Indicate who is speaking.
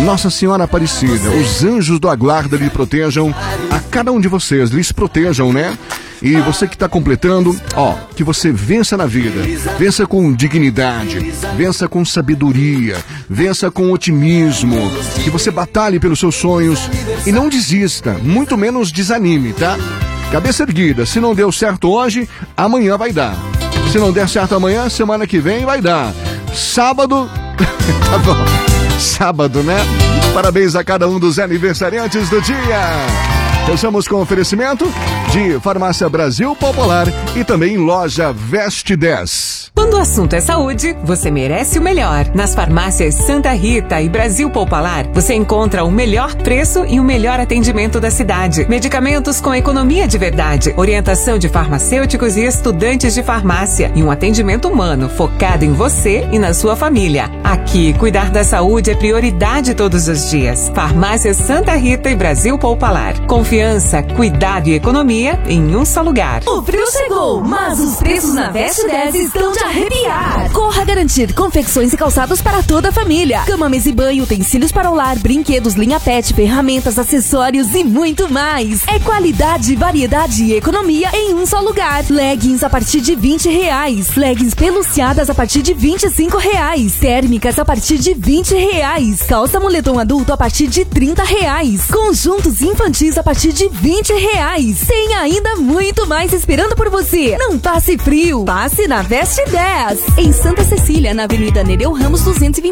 Speaker 1: Nossa Senhora Aparecida, os anjos do aguarda lhe protejam, a cada um de vocês, lhes protejam, né? E você que está completando, que você vença na vida, vença com dignidade, vença com sabedoria, vença com otimismo, que você batalhe pelos seus sonhos e não desista, muito menos desanime, tá? Cabeça erguida, se não deu certo hoje, amanhã vai dar. Se não der certo amanhã, semana que vem vai dar. Sábado, tá bom, sábado, né? Parabéns a cada um dos aniversariantes do dia. Fechamos com oferecimento de Farmácia Brasil Popular e também Loja Veste 10.
Speaker 2: Quando o assunto é saúde, você merece o melhor. Nas farmácias Santa Rita e Brasil Popular, você encontra o melhor preço e o melhor atendimento da cidade. Medicamentos com economia de verdade, orientação de farmacêuticos e estudantes de farmácia e um atendimento humano focado em você e na sua família. Aqui, cuidar da saúde é prioridade todos os dias. Farmácias Santa Rita e Brasil Popular. Confiança, cuidado e economia em um só lugar.
Speaker 3: O frio chegou, mas os preços na Veste 10 estão de arrepiar. Corra garantir confecções e calçados para toda a família. Cama, mesa e banho, utensílios para o lar, brinquedos, linha pet, ferramentas, acessórios e muito mais. É qualidade, variedade e economia em um só lugar. Leggings a partir de R$20. Leggings peluciadas a partir de R$25. Térmicas a partir de R$20. Calça moletom adulto a partir de R$30. Conjuntos infantis a partir de R$20. Tem ainda muito mais esperando por você. Não passe frio, passe na Veste 10. Em Santa Cecília, na Avenida Nereu Ramos 220.